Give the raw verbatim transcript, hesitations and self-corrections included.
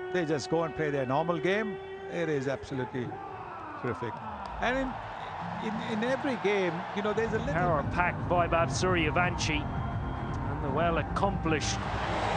they just go and play their normal game. It is absolutely terrific. And in, in, in every game, you know, there's a little... Power pack Vaibhav Suryavanshi and the well-accomplished